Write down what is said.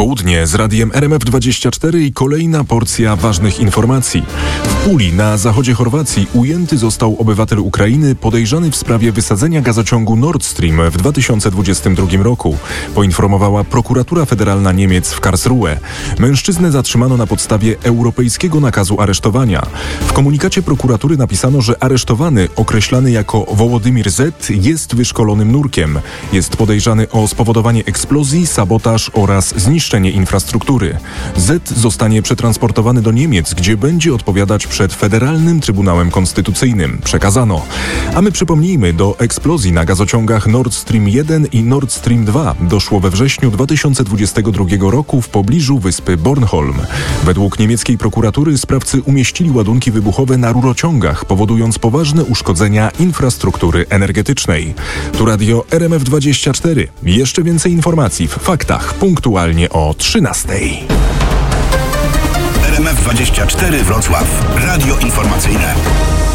Popołudnie z radiem RMF24 i kolejna porcja ważnych informacji. W Puli na zachodzie Chorwacji ujęty został obywatel Ukrainy podejrzany w sprawie wysadzenia gazociągu Nord Stream w 2022 roku, poinformowała prokuratura federalna Niemiec w Karlsruhe. Mężczyznę zatrzymano na podstawie europejskiego nakazu aresztowania. W komunikacie prokuratury napisano, że aresztowany, określany jako Wołodymyr Z, jest wyszkolonym nurkiem. Jest podejrzany o spowodowanie eksplozji, sabotaż oraz zniszczenie infrastruktury. Z zostanie przetransportowany do Niemiec, gdzie będzie odpowiadać przed Federalnym Trybunałem Konstytucyjnym, przekazano. A my przypomnijmy, do eksplozji na gazociągach Nord Stream 1 i Nord Stream 2 doszło we wrześniu 2022 roku w pobliżu wyspy Bornholm. Według niemieckiej prokuratury sprawcy umieścili ładunki wybuchowe na rurociągach, powodując poważne uszkodzenia infrastruktury energetycznej. Tu radio RMF24. Jeszcze więcej informacji w faktach punktualnie o 13:00. RMF24 Wrocław. Radio informacyjne.